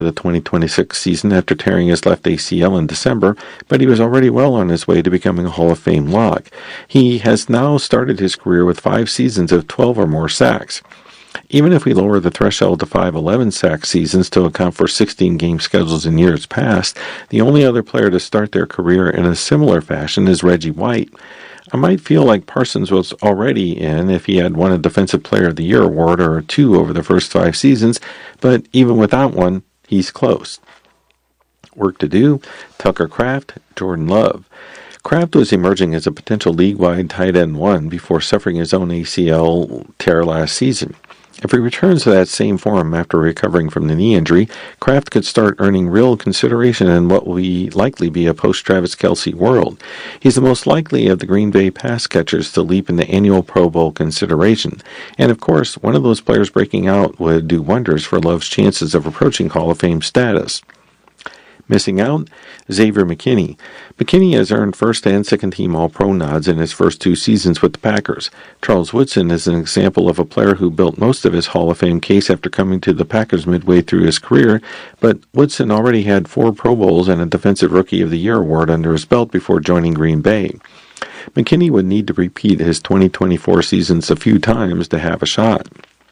the 2026 season after tearing his left ACL in December, but he was already well on his way to becoming a Hall of Fame lock. He has now started his career with 5 seasons of 12 or more sacks. Even if we lower the threshold to 5 11-sack seasons to account for 16-game schedules in years past, the only other player to start their career in a similar fashion is Reggie White. I might feel like Parsons was already in if he had won a Defensive Player of the Year award or 2 over the first 5 seasons, but even without one, he's close. Work to do: Tucker Kraft, Jordan Love. Kraft was emerging as a potential league-wide tight end 1 before suffering his own ACL tear last season. If he returns to that same form after recovering from the knee injury, Kraft could start earning real consideration in what will likely be a post-Travis Kelce world. He's the most likely of the Green Bay pass catchers to leap in the annual Pro Bowl consideration. And of course, one of those players breaking out would do wonders for Love's chances of approaching Hall of Fame status. Missing out? Xavier McKinney. McKinney has earned first and second team All-Pro nods in his first 2 seasons with the Packers. Charles Woodson is an example of a player who built most of his Hall of Fame case after coming to the Packers midway through his career, but Woodson already had 4 Pro Bowls and a Defensive Rookie of the Year award under his belt before joining Green Bay. McKinney would need to repeat his 2024 seasons a few times to have a shot.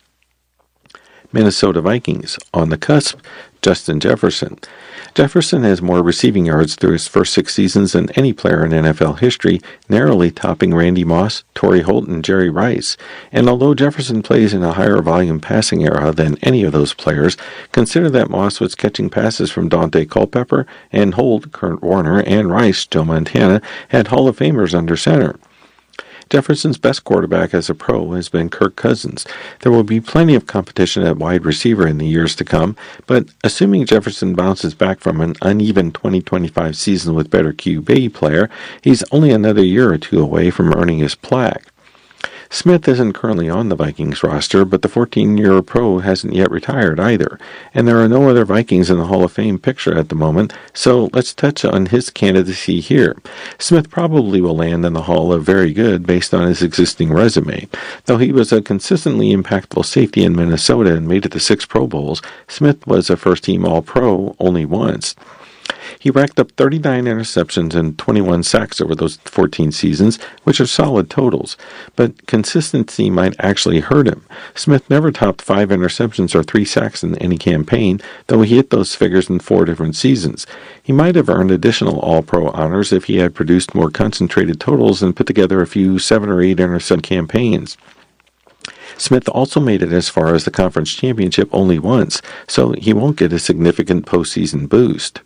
Minnesota Vikings. On the cusp, Justin Jefferson. Jefferson has more receiving yards through his first 6 seasons than any player in NFL history, narrowly topping Randy Moss, Torrey Holt, and Jerry Rice. And although Jefferson plays in a higher volume passing era than any of those players, consider that Moss was catching passes from Dante Culpepper, and Holt, Kurt Warner, and Rice, Joe Montana, had Hall of Famers under center. Jefferson's best quarterback as a pro has been Kirk Cousins. There will be plenty of competition at wide receiver in the years to come, but assuming Jefferson bounces back from an uneven 2025 season with better QB player, he's only another year or 2 away from earning his plaque. Smith isn't currently on the Vikings roster, but the 14-year pro hasn't yet retired either, and there are no other Vikings in the Hall of Fame picture at the moment, so let's touch on his candidacy here. Smith probably will land in the Hall of Very Good based on his existing resume. Though he was a consistently impactful safety in Minnesota and made it to 6 Pro Bowls, Smith was a first-team All-Pro only once. He racked up 39 interceptions and 21 sacks over those 14 seasons, which are solid totals, but consistency might actually hurt him. Smith never topped 5 interceptions or 3 sacks in any campaign, though he hit those figures in 4 different seasons. He might have earned additional All-Pro honors if he had produced more concentrated totals and put together a few 7 or 8 intercept campaigns. Smith also made it as far as the conference championship only once, so he won't get a significant postseason boost.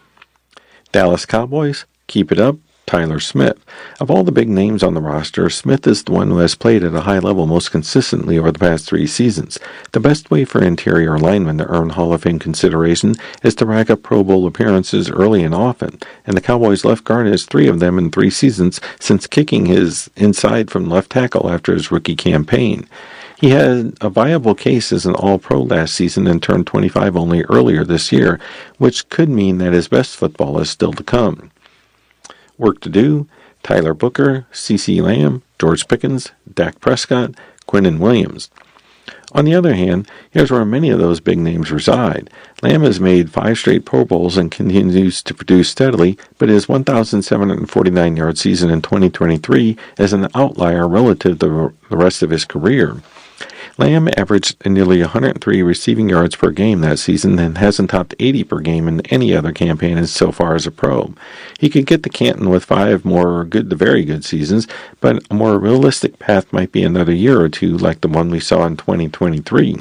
Dallas Cowboys, keep it up, Tyler Smith. Of all the big names on the roster, Smith is the one who has played at a high level most consistently over the past 3 seasons. The best way for interior linemen to earn Hall of Fame consideration is to rack up Pro Bowl appearances early and often, and the Cowboys' left guard has 3 of them in 3 seasons since kicking his inside from left tackle after his rookie campaign. He had a viable case as an All-Pro last season and turned 25 only earlier this year, which could mean that his best football is still to come. Work to do: Tyler Booker, CeeCee Lamb, George Pickens, Dak Prescott, Quinnen Williams. On the other hand, here's where many of those big names reside. Lamb has made 5 straight Pro Bowls and continues to produce steadily, but his 1,749-yard season in 2023 is an outlier relative to the rest of his career. Lamb averaged nearly 103 receiving yards per game that season and hasn't topped 80 per game in any other campaign so far as a pro. He could get to Canton with 5 more good to very good seasons, but a more realistic path might be another year or 2 like the one we saw in 2023.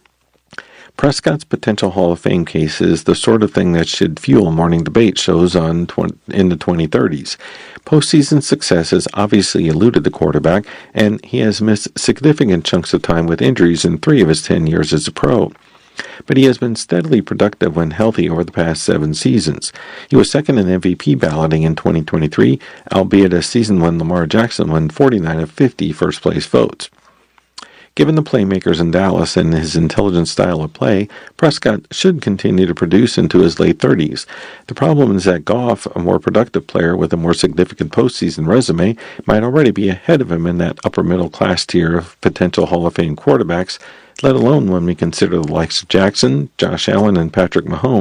Prescott's potential Hall of Fame case is the sort of thing that should fuel morning debate shows in the 2030s. Postseason success has obviously eluded the quarterback, and he has missed significant chunks of time with injuries in 3 of his 10 years as a pro. But he has been steadily productive when healthy over the past 7 seasons. He was second in MVP balloting in 2023, albeit a season when Lamar Jackson won 49 of 50 first-place votes. Given the playmakers in Dallas and his intelligent style of play, Prescott should continue to produce into his late 30s. The problem is that Goff, a more productive player with a more significant postseason resume, might already be ahead of him in that upper middle class tier of potential Hall of Fame quarterbacks, let alone when we consider the likes of Jackson, Josh Allen, and Patrick Mahomes.